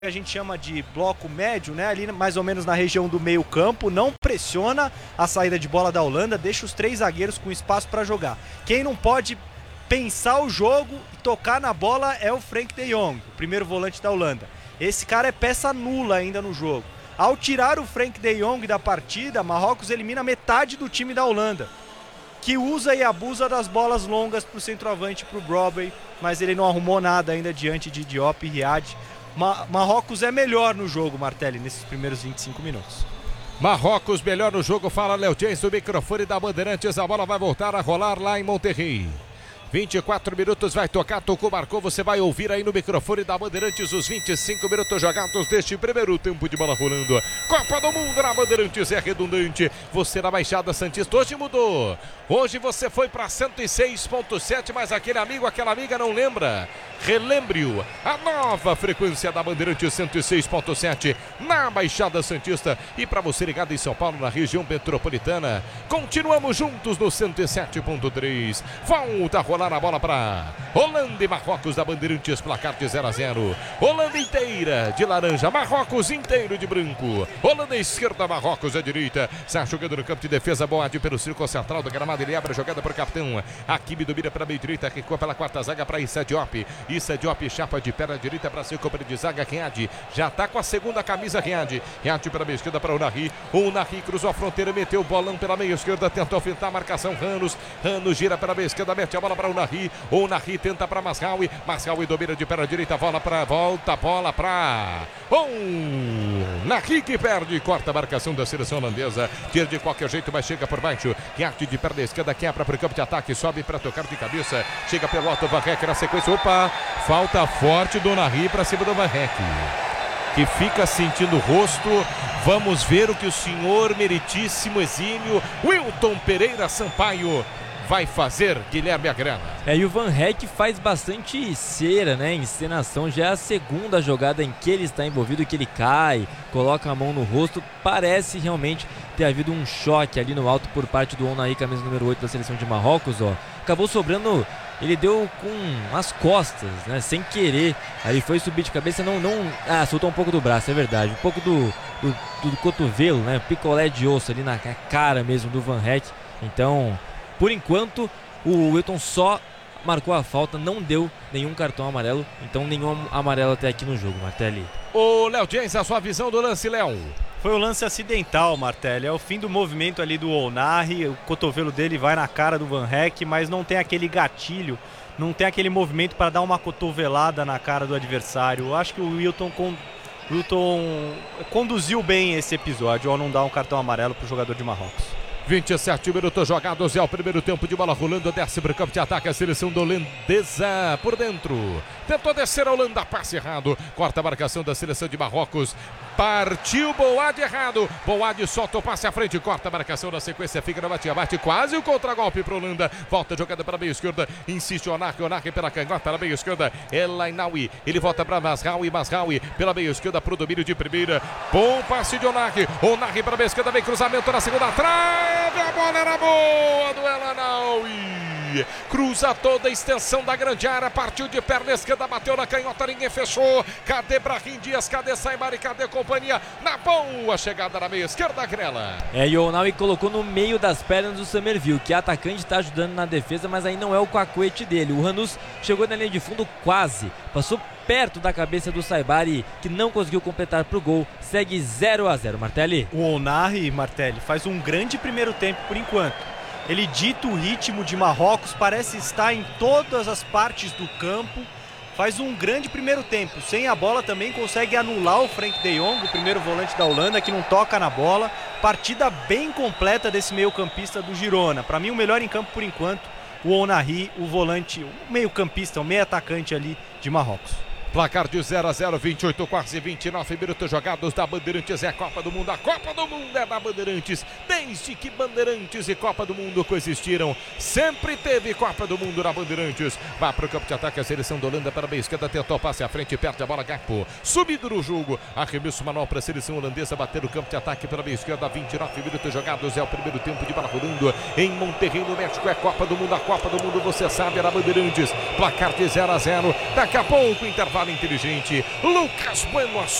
a gente chama de bloco médio, né? Ali mais ou menos na região do meio campo, não pressiona a saída de bola da Holanda, deixa os 3 zagueiros com espaço para jogar. Quem não pode pensar o jogo e tocar na bola é o Frenkie de Jong, o primeiro volante da Holanda. Esse cara é peça nula ainda no jogo. Ao tirar o Frenkie de Jong da partida, Marrocos elimina metade do time da Holanda, que usa e abusa das bolas longas para o centroavante, para o Broadway, mas ele não arrumou nada ainda diante de Diop e Riad. Marrocos é melhor no jogo, Martelli, nesses primeiros 25 minutos. Marrocos melhor no jogo, fala Léo James do microfone da Bandeirantes. A bola vai voltar a rolar lá em Monterrey. 24 minutos, vai tocar, tocou, marcou, você vai ouvir aí no microfone da Bandeirantes os 25 minutos jogados deste primeiro tempo de bola rolando. Copa do Mundo na Bandeirantes é redundante. Você na Baixada Santista hoje mudou. Hoje você foi para 106.7, mas aquele amigo, aquela amiga não lembra. Relembre-o, a nova frequência da Bandeirantes 106.7 na Baixada Santista. E para você ligado em São Paulo, na região metropolitana, continuamos juntos no 107.3. Volta a rolar a bola para Holanda e Marrocos da Bandeirantes, placar de 0-0. Holanda inteira de laranja, Marrocos inteiro de branco. Holanda à esquerda, Marrocos à direita. Sai jogando no campo de defesa, Boad pelo círculo central do gramado, ele abre a jogada para o capitão. Hakimi domina pela meia direita, recua pela quarta zaga para Issa Diop. Issa Diop chapa de perna direita para seu companheiro de zaga, Riad. Já está com a segunda camisa, Riad. Riad pela meia esquerda para o Unahri. O Unahri cruzou a fronteira, meteu o bolão pela meia esquerda, tentou fintar a marcação, Ranos gira para a meia esquerda, mete a bola para o Unahri. O Unahri tenta para Mazraoui. Mazraoui domina de perna direita, volta bola para Unahri, que perde, corta a marcação da seleção holandesa. Tira de qualquer jeito, mas chega por baixo. Riad de perna esquerda, quebra para o campo de ataque, sobe para tocar de cabeça. Chega pelo alto, Van Heck na sequência. Opa! Falta forte do Unahri para cima do Van Heck, que fica sentindo o rosto. Vamos ver o que o senhor meritíssimo exímio Wilton Pereira Sampaio vai fazer, Guilherme Agrana. E o Van Heck faz bastante cera, né? Encenação, já é a segunda jogada em que ele está envolvido, que ele cai, coloca a mão no rosto. Parece realmente ter havido um choque ali no alto por parte do Unahri, camisa número 8 da seleção de Marrocos, ó. Acabou sobrando, ele deu com as costas, né? Sem querer. Aí foi subir de cabeça, soltou um pouco do braço, é verdade. Um pouco do cotovelo, né? Picolé de osso ali na cara mesmo do Van Heck. Então, por enquanto, o Wilton só marcou a falta, não deu nenhum cartão amarelo. Então, nenhum amarelo até aqui no jogo, Martelli. Ô, Léo James, a sua visão do lance, Léo? Foi um lance acidental, Martelli. É o fim do movimento ali do Unahri. O cotovelo dele vai na cara do Van Heck, mas não tem aquele gatilho, não tem aquele movimento para dar uma cotovelada na cara do adversário. Eu acho que o Wilton conduziu bem esse episódio ao não dar um cartão amarelo para o jogador de Marrocos. 27 minutos jogados, é o primeiro tempo de bola rolando, desce para o campo de ataque a seleção da holandesa por dentro. Tentou descer a Holanda, passe errado, corta a marcação da seleção de Marrocos. Partiu Boad errado, Boad solta o passe à frente, corta a marcação na sequência, fica no bate quase o contragolpe para a Holanda. Volta a jogada para a meia esquerda, insiste o Unahri pela canhota na meia esquerda, El Ainaoui, ele volta para Mazraoui pela meia esquerda para o domínio de primeira. Bom passe de Unahri para a meia esquerda, vem cruzamento na segunda trave, a bola era boa do El Ainaoui. Cruza toda a extensão da grande área, partiu de perna esquerda, bateu na canhota, ninguém fechou. Cadê Brahim Dias, cadê Saimari, cadê companhia? Na boa chegada na meia esquerda, Grela. E o Unahri colocou no meio das pernas do Summerville, que atacante, está ajudando na defesa, mas aí não é o cacuete dele. O Ranus chegou na linha de fundo quase, passou perto da cabeça do Saibari, que não conseguiu completar para o gol. Segue 0-0, Martelli. O Unahri, Martelli, faz um grande primeiro tempo por enquanto. Ele dita o ritmo de Marrocos, parece estar em todas as partes do campo. Faz um grande primeiro tempo. Sem a bola também consegue anular o Frenkie de Jong, o primeiro volante da Holanda, que não toca na bola. Partida bem completa desse meio-campista do Girona. Para mim, o melhor em campo por enquanto, o Unahri, o volante, o meio-campista, o meio-atacante ali de Marrocos. Placar de 0-0, 28, quase 29 minutos jogados da Bandeirantes. É a Copa do Mundo, a Copa do Mundo é da Bandeirantes. Desde que Bandeirantes e Copa do Mundo coexistiram, sempre teve Copa do Mundo na Bandeirantes. Vai para o campo de ataque a seleção da Holanda para a meia esquerda, tentou passe à frente, perde a bola, Gakpo. Subido no jogo, arremesso manual para a seleção holandesa, bater o campo de ataque pela meia esquerda, 29 minutos jogados. É o primeiro tempo de bola rolando em Monterrey, no México. É Copa do Mundo, a Copa do Mundo, você sabe, é na Bandeirantes. Placar de 0-0, daqui a pouco, intervalo. bala inteligente. Lucas Bueno